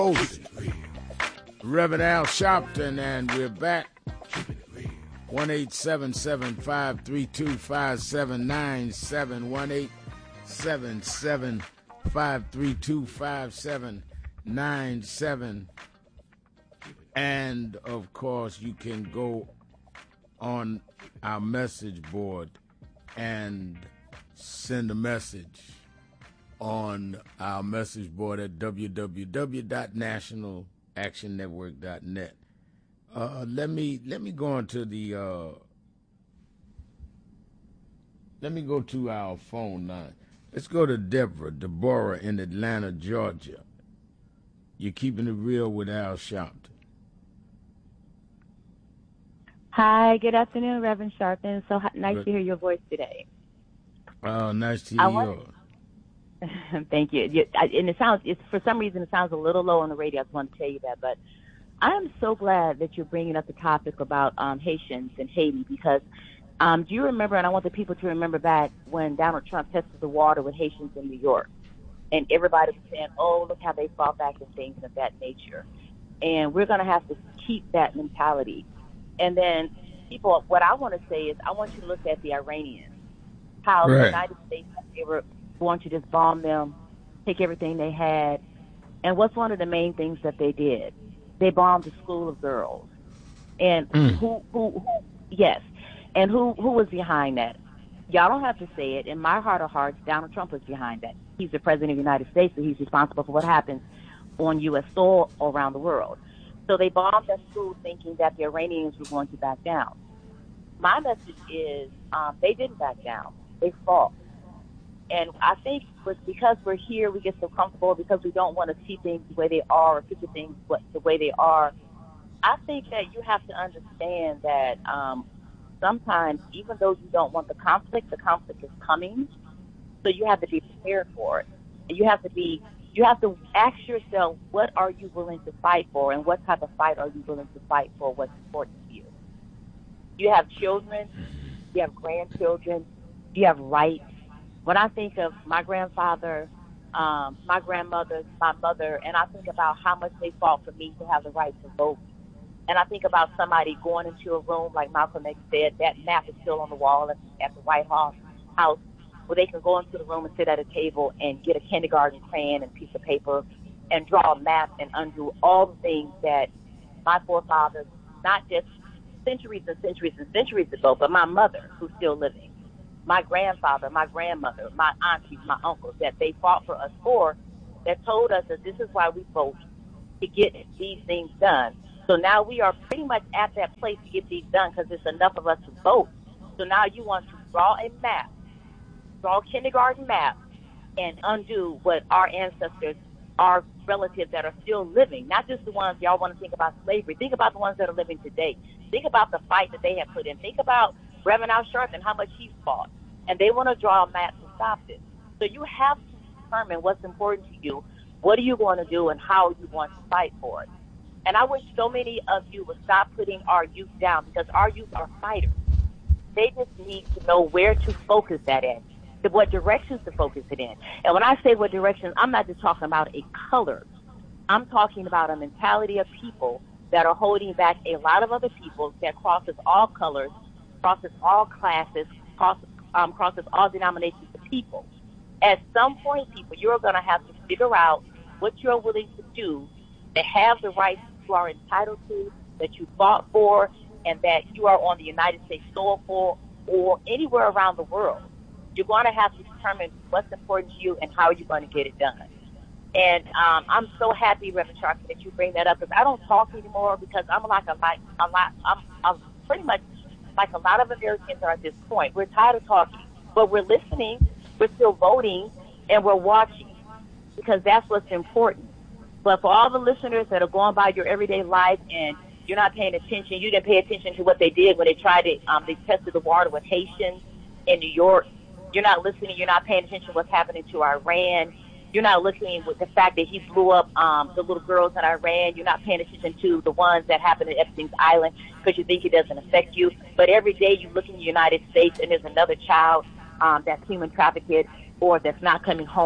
host, Reverend Al Sharpton, and we're back. 1-877-532-5797, 1-877-532-5797. And, of course, you can go on our message board and send a message on our message board at www.nationalactionnetwork.net. Let me go into the let me go to our phone line. Let's go to Deborah in Atlanta, Georgia. You're keeping it real with Al Sharpton. Hi, good afternoon, Reverend Sharpton. So nice to hear your voice today. Oh, nice to hear yours. Thank you. And it's for some reason it sounds a little low on the radio. I just want to tell you that, but I am so glad that you're bringing up the topic about Haitians in Haiti because do you remember, and I want the people to remember back when Donald Trump tested the water with Haitians in New York, and everybody was saying, oh, look how they fought back and things of that nature. And we're going to have to keep that mentality. And then people, what I want to say is I want you to look at the Iranians, how the United States, they were going to just bomb them, take everything they had. And what's one of the main things that they did? They bombed a school of girls. And who yes. And who was behind that? Y'all don't have to say it. In my heart of hearts, Donald Trump was behind that. He's the president of the United States, so he's responsible for what happens on U.S. soil around the world. So they bombed that school thinking that the Iranians were going to back down. My message is they didn't back down. They fought. And I think because we're here, we get so comfortable because we don't want to see things the way they are or picture things the way they are. I think that you have to understand that sometimes, even though you don't want the conflict is coming. So you have to be prepared for it. And you have to ask yourself, what are you willing to fight for, and what type of fight are you willing to fight for? What's important to you? You have children, you have grandchildren, you have rights. When I think of my grandfather, my grandmother, my mother, and I think about how much they fought for me to have the right to vote. And I think about somebody going into a room, like Malcolm X said, that map is still on the wall at the White House, where they can go into the room and sit at a table and get a kindergarten crayon and piece of paper and draw a map and undo all the things that my forefathers, not just centuries and centuries and centuries ago, but my mother, who's still living, my grandfather, my grandmother, my aunties, my uncles, that they fought for us for, that told us that this is why we vote, to get these things done. So now we are pretty much at that place to get these done because there's enough of us to vote. So now you want to draw a map, draw a kindergarten map, and undo what our ancestors, our relatives that are still living, not just the ones y'all want to think about slavery. Think about the ones that are living today. Think about the fight that they have put in. Think about Reverend Al Sharpton, how much he's fought. And they want to draw a map to stop this. So you have to determine what's important to you, what are you going to do, and how you want to fight for it. And I wish so many of you would stop putting our youth down because our youth are fighters. They just need to know where to focus that in, what directions to focus it in. And when I say what directions, I'm not just talking about a color. I'm talking about a mentality of people that are holding back a lot of other people that crosses all colors, crosses all classes, crosses all denominations of people. At some point, people, you're going to have to figure out what you're willing to do to have the rights you are entitled to, that you fought for, and that you are on the United States soil for, or anywhere around the world. You're going to have to determine what's important to you and how you're going to get it done. And I'm so happy, Reverend Sharpton, that you bring that up because I don't talk anymore because I'm pretty much like a lot of Americans are at this point. We're tired of talking, but we're listening, we're still voting, and we're watching because that's what's important. But for all the listeners that are going by your everyday life and you're not paying attention, you didn't pay attention to what they did when they tried to, they tested the water with Haitians in New York. You're not listening. You're not paying attention to what's happening to Iran. You're not looking with the fact that he blew up the little girls in Iran. You're not paying attention to the ones that happened at Epstein's Island because you think it doesn't affect you. But every day you look in the United States and there's another child that's human trafficked or that's not coming home,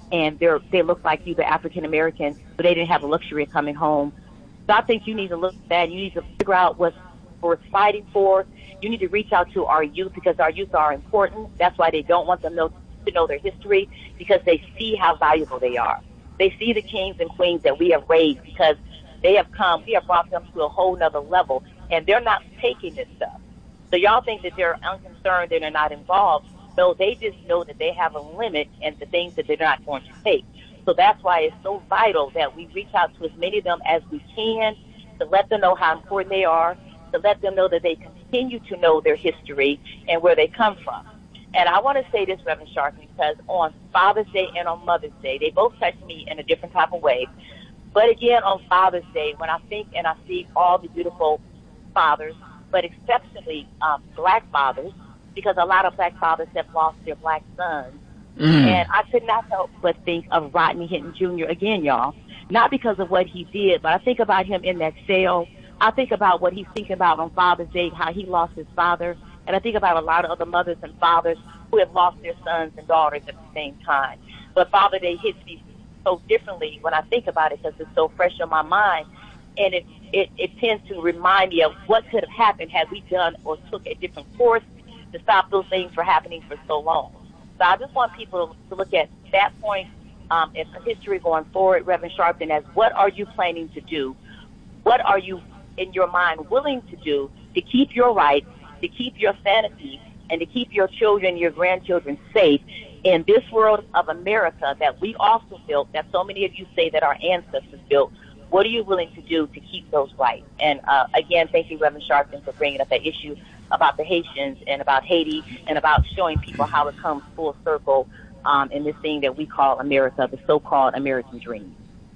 and they look like you, the African American, but they didn't have the luxury of coming home. So I think you need to look at that. You need to figure out what's worth fighting for. You need to reach out to our youth, because our youth are important. That's why they don't want them to know their history, because they see how valuable they are. They see the kings and queens that we have raised, because we have brought them to a whole nother level, and they're not taking this stuff. So y'all think that they're unconcerned and they're not involved. No, they just know that they have a limit and the things that they're not going to take. So that's why it's so vital that we reach out to as many of them as we can, to let them know how important they are, to let them know that they continue to know their history and where they come from. And I want to say this, Reverend Sharkey, because on Father's Day and on Mother's Day, they both touch me in a different type of way. But again, on Father's Day, when I think and I see all the beautiful fathers, but exceptionally black fathers, because a lot of black fathers have lost their black sons. And I could not help but think of Rodney Hinton Jr. again, y'all. Not because of what he did, but I think about him in that cell. I think about what he's thinking about on Father's Day, how he lost his father. And I think about a lot of other mothers and fathers who have lost their sons and daughters at the same time. But Father's Day hits me so differently when I think about it, because it's so fresh in my mind. And it tends to remind me of what could have happened had we done or took a different course to stop those things from happening for so long. So I just want people to look at that point in history going forward, Reverend Sharpton, as what are you planning to do? What are you, in your mind, willing to do to keep your rights, to keep your sanity, and to keep your children, your grandchildren safe in this world of America that we also built, that so many of you say that our ancestors built? What are you willing to do to keep those rights? And again, thank you, Reverend Sharpton, for bringing up that issue about the Haitians and about Haiti and about showing people how it comes full circle in this thing that we call America, the so-called American dream.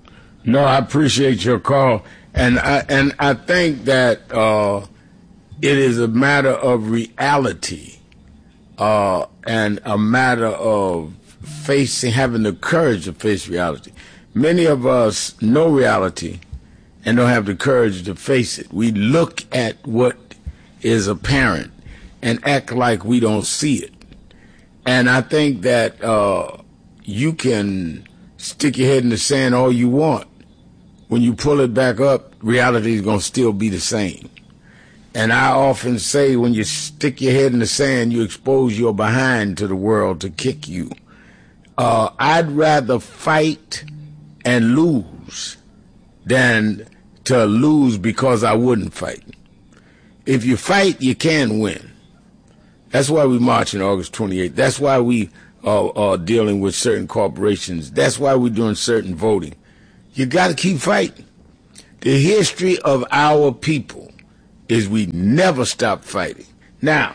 No, I appreciate your call, and I think that it is a matter of reality and a matter of having the courage to face reality. Many of us know reality and don't have the courage to face it. We look at what is apparent and act like we don't see it. And I think that you can stick your head in the sand all you want. When you pull it back up, reality is going to still be the same. And I often say, when you stick your head in the sand, you expose your behind to the world to kick you. I'd rather fight and lose than to lose because I wouldn't fight. If you fight, you can win. That's why we march on August 28th. That's why we are dealing with certain corporations. That's why we're doing certain voting. You got to keep fighting. The history of our people is we never stop fighting. Now,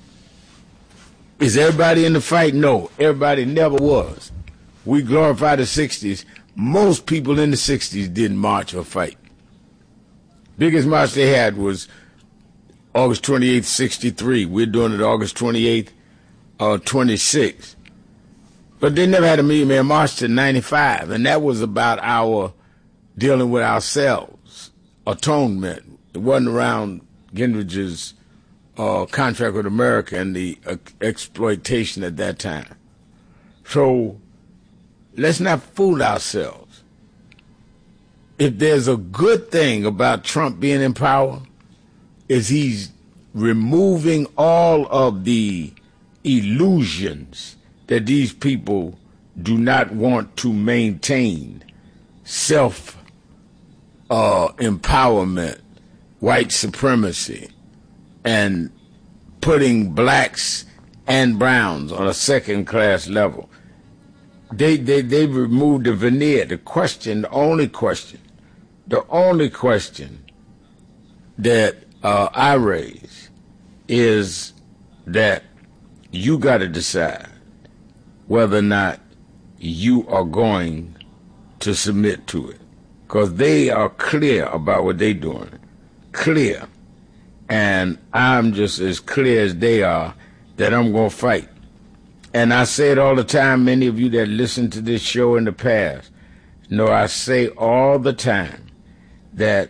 is everybody in the fight? No, everybody never was. We glorify the 60s. Most people in the 60s didn't march or fight. Biggest march they had was August 28th, 63. We're doing it August 28th, 26. But they never had a Million Man March to 95, and that was about our dealing with ourselves, atonement. It wasn't around Gingrich's contract with America and the exploitation at that time. So let's not fool ourselves. If there's a good thing about Trump being in power, is he's removing all of the illusions that these people do not want to maintain. Self-empowerment, white supremacy, and putting blacks and browns on a second-class level. They removed the veneer. The only question that I raise is that you got to decide whether or not you are going to submit to it, because they are clear about what they're doing. Clear. And I'm just as clear as they are that I'm going to fight. And I say it all the time. Many of you that listened to this show in the past know I say all the time that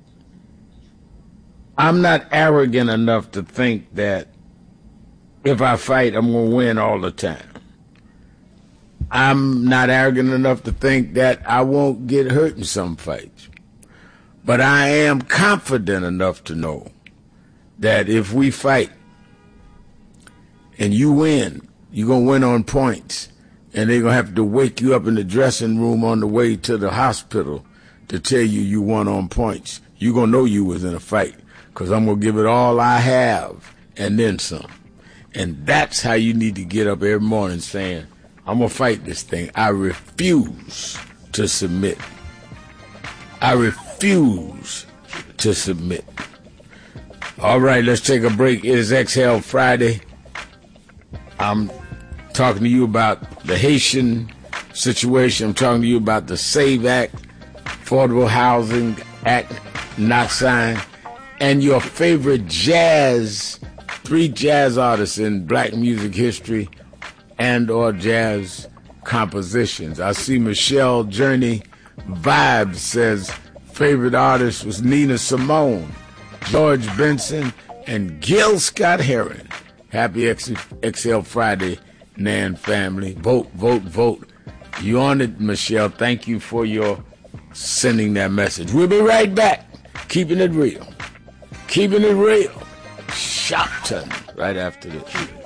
I'm not arrogant enough to think that if I fight, I'm going to win all the time. I'm not arrogant enough to think that I won't get hurt in some fights. But I am confident enough to know that if we fight and you win, you're going to win on points. And they're going to have to wake you up in the dressing room on the way to the hospital to tell you won on points. You're going to know you was in a fight because I'm going to give it all I have and then some. And that's how you need to get up every morning saying, I'm going to fight this thing. I refuse to submit. I refuse to submit. All right, let's take a break. It is Exhale Friday. I'm talking to you about the Haitian situation. I'm talking to you about the SAVE Act, Affordable Housing Act not signed, and your favorite jazz, 3 jazz artists in black music history and or jazz compositions. I see Michelle Journey Vibes says favorite artist was Nina Simone, George Benson, and Gil Scott-Heron. Happy Exhale Friday, Nan family. Vote, vote, vote. You on it, Michelle. Thank you for your sending that message. We'll be right back. Keeping it real. Keeping it real. Shopton right after this.